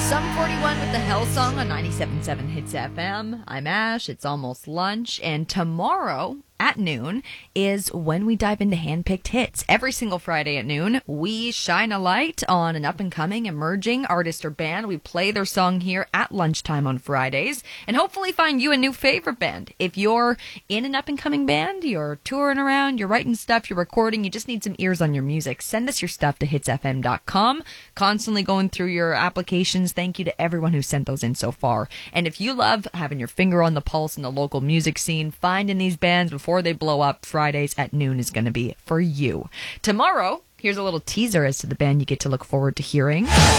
Sum 41 with the Hell Song on 97.7 Hits FM. I'm Ash. It's almost lunch. And tomorrow at noon is when we dive into handpicked hits. Every single Friday at noon, we shine a light on an up-and-coming, emerging artist or band. We play their song here at lunchtime on Fridays and hopefully find you a new favorite band. If you're in an up-and-coming band, you're touring around, you're writing stuff, you're recording, you just need some ears on your music, send us your stuff to hitsfm.com. Constantly going through your applications. Thank you to everyone who sent those in so far. And if you love having your finger on the pulse in the local music scene, finding these bands before they blow up, Fridays at noon is going to be for you. Tomorrow, here's a little teaser as to the band you get to look forward to hearing.